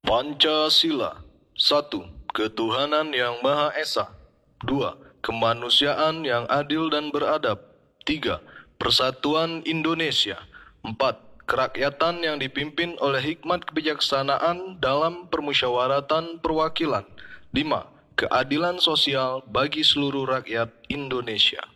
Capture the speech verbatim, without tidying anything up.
Pancasila. Satu, ketuhanan yang Maha Esa. Dua, kemanusiaan yang adil dan beradab. Tiga, persatuan Indonesia. Empat, kerakyatan yang dipimpin oleh hikmat kebijaksanaan dalam permusyawaratan perwakilan. Lima, keadilan sosial bagi seluruh rakyat Indonesia.